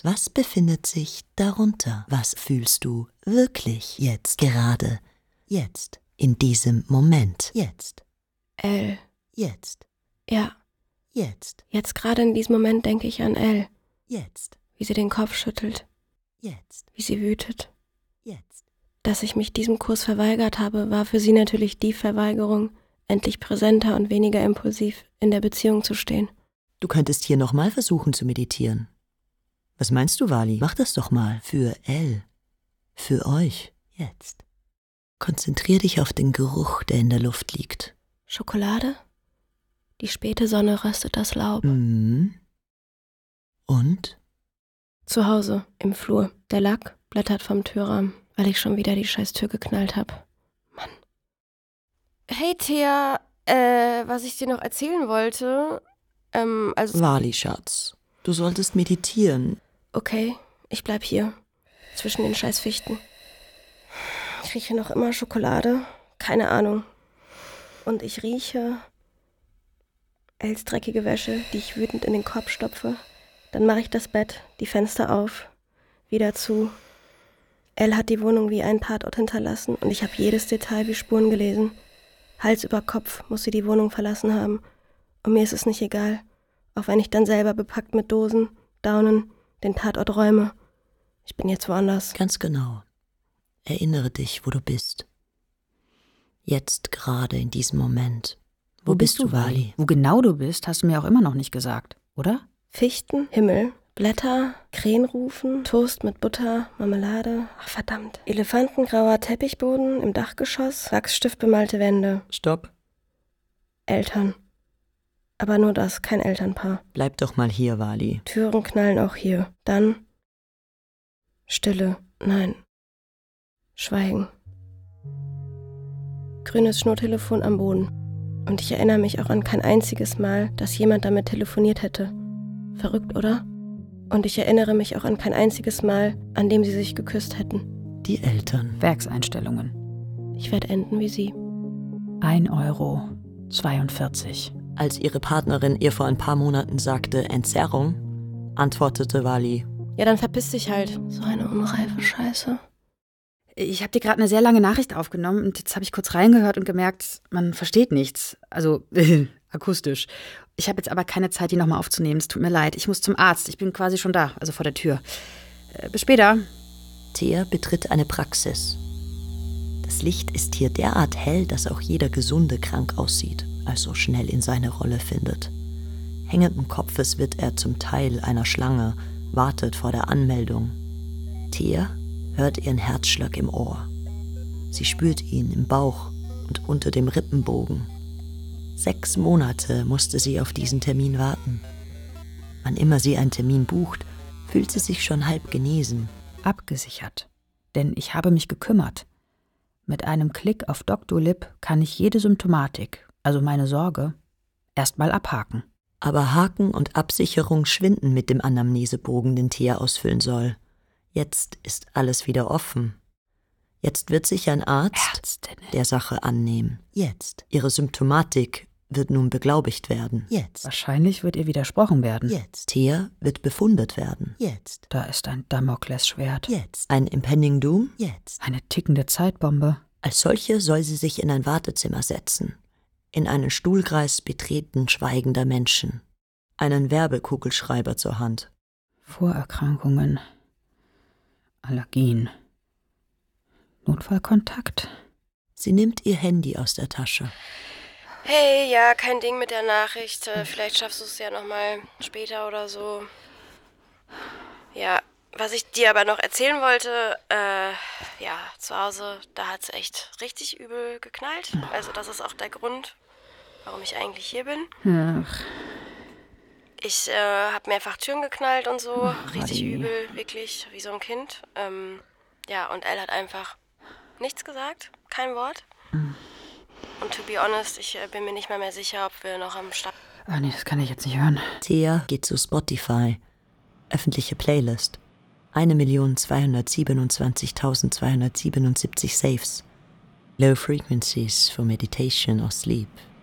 Was befindet sich darunter? Was fühlst du wirklich jetzt, gerade jetzt, in diesem Moment? Jetzt. Elle. Jetzt. Ja. Jetzt. Jetzt gerade in diesem Moment denke ich an Elle. Jetzt. Wie sie den Kopf schüttelt. Jetzt. Wie sie wütet. Jetzt. Dass ich mich diesem Kurs verweigert habe, war für sie natürlich die Verweigerung, endlich präsenter und weniger impulsiv in der Beziehung zu stehen. Du könntest hier nochmal versuchen zu meditieren. Was meinst du, Wally? Mach das doch mal. Für Elle. Für euch. Jetzt. Konzentrier dich auf den Geruch, der in der Luft liegt. Schokolade? Die späte Sonne röstet das Laub. Mhm. Und? Zu Hause, im Flur. Der Lack blättert vom Türrahmen, weil ich schon wieder die scheiß Tür geknallt hab. Mann. Hey, Thea, was ich dir noch erzählen wollte, Wally, Schatz, du solltest meditieren. Okay, ich bleib hier, zwischen den scheiß Fichten. Ich rieche noch immer Schokolade, keine Ahnung. Und ich rieche Els dreckige Wäsche, die ich wütend in den Korb stopfe. Dann mache ich das Bett, die Fenster auf, wieder zu. Elle hat die Wohnung wie einen Tatort hinterlassen und ich habe jedes Detail wie Spuren gelesen. Hals über Kopf muss sie die Wohnung verlassen haben. Und mir ist es nicht egal, auch wenn ich dann selber bepackt mit Dosen, Daunen, den Tatort räume. Ich bin jetzt woanders. Ganz genau. Erinnere dich, wo du bist. Jetzt gerade in diesem Moment. Wo bist du, Wally? Wo genau du bist, hast du mir auch immer noch nicht gesagt, oder? Fichten, Himmel, Blätter, Krähen rufen, Toast mit Butter, Marmelade. Ach verdammt. Elefantengrauer Teppichboden im Dachgeschoss, Wachsstiftbemalte Wände. Stopp. Eltern. Aber nur das, kein Elternpaar. Bleib doch mal hier, Wally. Türen knallen auch hier. Dann Stille. Nein. Schweigen. Grünes Schnurtelefon am Boden. Und ich erinnere mich auch an kein einziges Mal, dass jemand damit telefoniert hätte. Verrückt, oder? Und ich erinnere mich auch an kein einziges Mal, an dem sie sich geküsst hätten. Die Eltern. Werkseinstellungen. Ich werde enden wie sie. 1,42 €. Als ihre Partnerin ihr vor ein paar Monaten sagte Entzerrung, antwortete Wally: Ja, dann verpiss dich halt. So eine unreife Scheiße. Ich habe dir gerade eine sehr lange Nachricht aufgenommen und jetzt habe ich kurz reingehört und gemerkt, man versteht nichts. Also akustisch. Ich habe jetzt aber keine Zeit, die nochmal aufzunehmen. Es tut mir leid. Ich muss zum Arzt. Ich bin quasi schon da, also vor der Tür. Bis später. Thea betritt eine Praxis. Das Licht ist hier derart hell, dass auch jeder Gesunde krank aussieht, also schnell in seine Rolle findet. Hängenden Kopfes wird er zum Teil einer Schlange, wartet vor der Anmeldung. Thea hört ihren Herzschlag im Ohr. Sie spürt ihn im Bauch und unter dem Rippenbogen. 6 Monate musste sie auf diesen Termin warten. Wann immer sie einen Termin bucht, fühlt sie sich schon halb genesen. Abgesichert. Denn ich habe mich gekümmert. Mit einem Klick auf Doctolib kann ich jede Symptomatik, also meine Sorge, erstmal abhaken. Aber Haken und Absicherung schwinden mit dem Anamnesebogen, den Thea ausfüllen soll. Jetzt ist alles wieder offen. Jetzt wird sich ein Arzt der Sache annehmen. Jetzt. Ihre Symptomatik wird nun beglaubigt werden. Jetzt. Wahrscheinlich wird ihr widersprochen werden. Jetzt. Thea wird befundet werden. Jetzt. Da ist ein Damoklesschwert. Jetzt. Ein Impending Doom. Jetzt. Eine tickende Zeitbombe. Als solche soll sie sich in ein Wartezimmer setzen. In einen Stuhlkreis betreten schweigender Menschen. Einen Werbekugelschreiber zur Hand. Vorerkrankungen. Allergien. Notfallkontakt. Sie nimmt ihr Handy aus der Tasche. Hey, ja, kein Ding mit der Nachricht. Vielleicht schaffst du es ja nochmal später oder so. Ja, was ich dir aber noch erzählen wollte, ja, zu Hause, da hat's echt richtig übel geknallt. Also das ist auch der Grund, warum ich eigentlich hier bin. Ach. Ich habe mehrfach Türen geknallt und so. Richtig Wally. übel, wirklich, wie so ein Kind. Ja, und Elle hat einfach nichts gesagt, kein Wort. Und to be honest, ich bin mir nicht mal mehr sicher, ob wir noch am Start... Ah nee, das kann ich jetzt nicht hören. Thea geht zu Spotify. Öffentliche Playlist. 1.227.277 Saves. Low Frequencies for Meditation or Sleep.